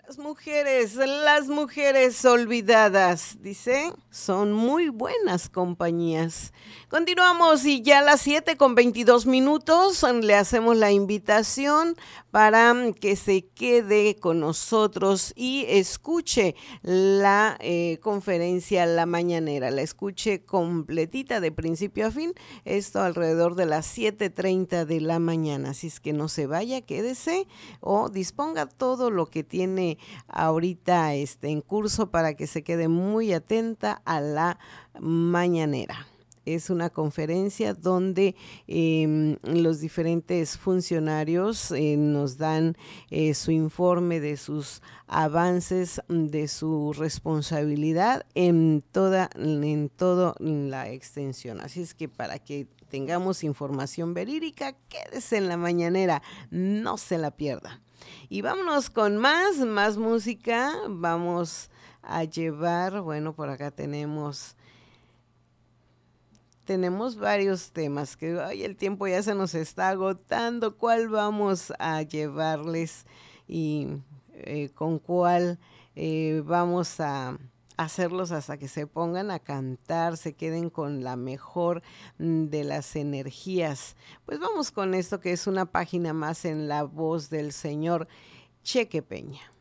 Las mujeres olvidadas, dice, son muy buenas compañías. Continuamos y ya a las 7:22 le hacemos la invitación para que se quede con nosotros y escuche la conferencia La Mañanera, la escuche completita de principio a fin, esto alrededor de las 7:30 de la mañana, así es que no se vaya, quédese o disponga todo lo que tiene ahorita en curso para que se quede muy atenta a la mañanera. Es una conferencia donde los diferentes funcionarios nos dan su informe de sus avances, de su responsabilidad en toda la extensión. Así es que para que tengamos información verídica, quédese en la mañanera, no se la pierda. Y vámonos con más música. Vamos a llevar, bueno, por acá tenemos varios temas que ay, el tiempo ya se nos está agotando. ¿Cuál vamos a llevarles y con cuál vamos a hacerlos hasta que se pongan a cantar, se queden con la mejor de las energías? Pues vamos con esto que es una página más en la voz del señor Cheque Peña.